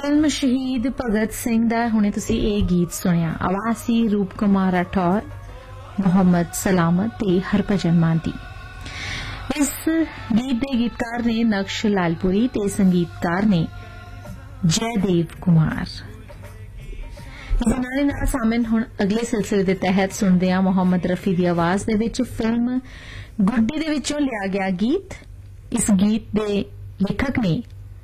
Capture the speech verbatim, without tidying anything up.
Film शहीद भगत सिंह दा हुणे तुसी ये गीत सुनिया। आवाज सी रूप कुमार राठौर, मोहम्मद सलामत ते हरभजन मान दी। इस गीत दे गीतकार ने नक्श लालपुरी ते संगीतकार ने जयदेव कुमार। इस नाले नाल सामन हुण अगले सिलसिले दे तहत सुनदे आ मोहम्मद रफी दी आवाज दे विच फिल्म गुड्डी दे विचों लिया गया गीत। इस गीत दे लेखक ने